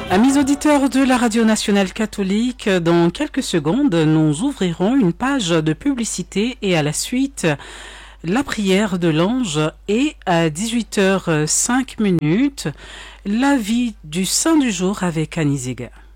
Amis auditeurs de la Radio Nationale Catholique, dans quelques secondes, nous ouvrirons une page de publicité et à la suite, la prière de l'ange et à 18h05, la vie du saint du jour avec Annie Zega.